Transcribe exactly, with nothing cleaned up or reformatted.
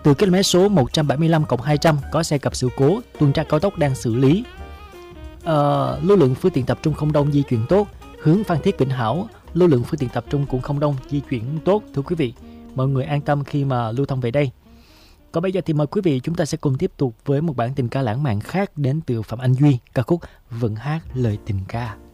Từ km số một trăm bảy mươi lăm cộng hai trăm có xe gặp sự cố, tuần tra cao tốc đang xử lý. Ờ, lưu lượng phương tiện tập trung không đông, di chuyển tốt. Hướng Phan Thiết Vĩnh Hảo, lưu lượng phương tiện tập trung cũng không đông, di chuyển tốt. Thưa quý vị, mọi người an tâm khi mà lưu thông về đây. Còn bây giờ thì mời quý vị chúng ta sẽ cùng tiếp tục với một bản tình ca lãng mạn khác đến từ Phạm Anh Duy, ca khúc Vẫn Hát Lời Tình Ca.